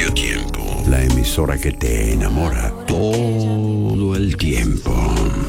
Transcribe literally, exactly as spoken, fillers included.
medio tiempo. La emisora que te enamora todo el tiempo.